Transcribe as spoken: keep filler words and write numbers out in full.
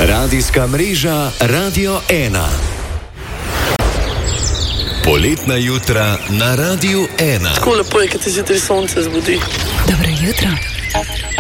Radijska mreža Radio ena. Poletna jutra na Radiu ena. Tako lepo je, kad se zjutraj sonce zbudi. Dobro jutro.